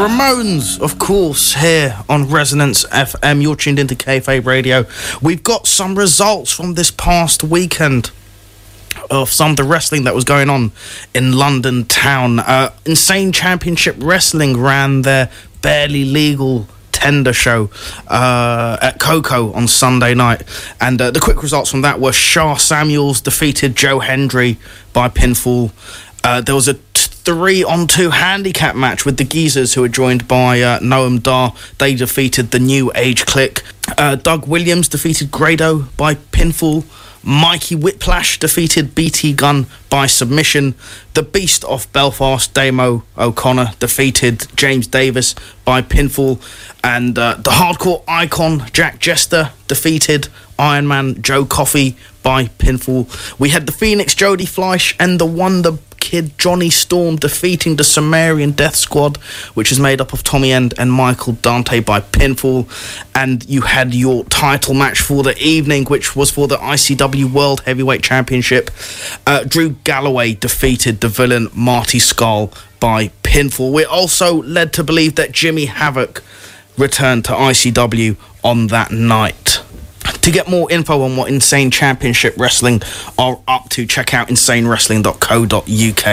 Ramones, of course, here on Resonance FM. You're tuned into Kayfabe Radio. We've got some results from this past weekend of some of the wrestling that was going on in London town. Insane Championship Wrestling ran their barely legal tender show at Coco on Sunday night, and the quick results from that were Shah Samuels defeated Joe Hendry by pinfall. There was a 3-on-2 handicap match with the Geezers, who were joined by Noam Dar. They defeated the New Age Clique. Doug Williams defeated Grado by pinfall. Mikey Whiplash defeated BT Gunn by submission. The Beast of Belfast, Damo O'Connor, defeated James Davis by pinfall. And the hardcore icon, Jack Jester, defeated Iron Man Joe Coffey by pinfall. We had the Phoenix Jody Fleisch and the Wonder Kid Johnny Storm defeating the Sumerian Death Squad, which is made up of Tommy End and Michael Dante, by pinfall. And you had your title match for the evening, which was for the ICW World Heavyweight Championship. Drew Galloway defeated the villain Marty Scurll by pinfall. We're also led to believe that Jimmy Havoc returned to ICW on that night. To get more info on what Insane Championship Wrestling are up to, check out insanewrestling.co.uk.